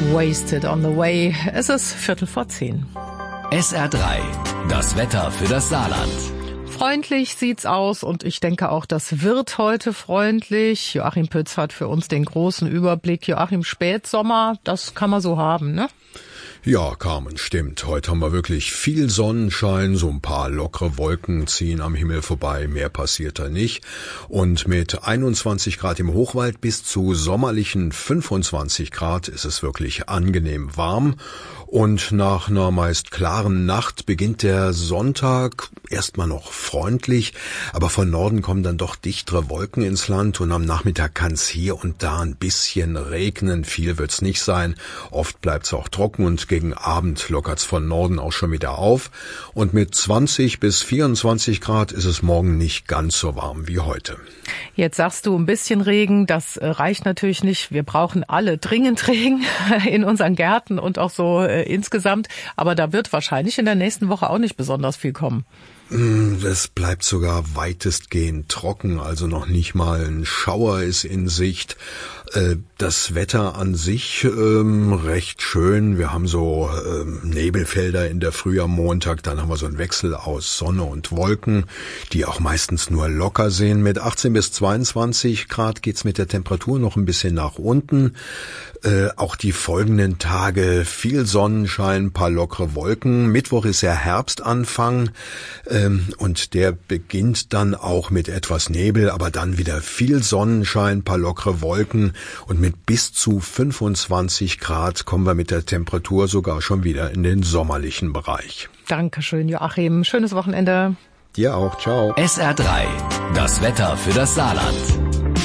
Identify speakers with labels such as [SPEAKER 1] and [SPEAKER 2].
[SPEAKER 1] Wasted on the Way. Es ist 9:45.
[SPEAKER 2] SR3, das Wetter für das Saarland.
[SPEAKER 1] Freundlich sieht's aus und ich denke auch, das wird heute freundlich. Joachim Pütz hat für uns den großen Überblick. Joachim, Spätsommer, das kann man so haben, ne?
[SPEAKER 3] Ja, Carmen, stimmt. Heute haben wir wirklich viel Sonnenschein, so ein paar lockere Wolken ziehen am Himmel vorbei, mehr passiert da nicht. Und mit 21 Grad im Hochwald bis zu sommerlichen 25 Grad ist es wirklich angenehm warm. Und nach einer meist klaren Nacht beginnt der Sonntag erstmal noch freundlich, aber von Norden kommen dann doch dichtere Wolken ins Land und am Nachmittag kann es hier und da ein bisschen regnen. Viel wird's nicht sein. Oft bleibt's auch trocken und gegen Abend lockert's von Norden auch schon wieder auf. Und mit 20 bis 24 Grad ist es morgen nicht ganz so warm wie heute.
[SPEAKER 1] Jetzt sagst du ein bisschen Regen, das reicht natürlich nicht. Wir brauchen alle dringend Regen in unseren Gärten und auch so insgesamt. Aber da wird wahrscheinlich in der nächsten Woche auch nicht besonders viel kommen.
[SPEAKER 3] Es bleibt sogar weitestgehend trocken, also noch nicht mal ein Schauer ist in Sicht. Das Wetter an sich recht schön. Wir haben so Nebelfelder in der Früh am Montag, dann haben wir so einen Wechsel aus Sonne und Wolken, die auch meistens nur locker sind. Mit 18 bis 22 Grad geht's mit der Temperatur noch ein bisschen nach unten. Auch die folgenden Tage viel Sonnenschein, paar lockere Wolken. Mittwoch ist ja Herbstanfang und der beginnt dann auch mit etwas Nebel, aber dann wieder viel Sonnenschein, paar lockere Wolken und mit bis zu 25 Grad kommen wir mit der Temperatur sogar schon wieder in den sommerlichen Bereich.
[SPEAKER 1] Dankeschön, Joachim. Schönes Wochenende.
[SPEAKER 3] Dir auch. Ciao.
[SPEAKER 2] SR3, das Wetter für das Saarland.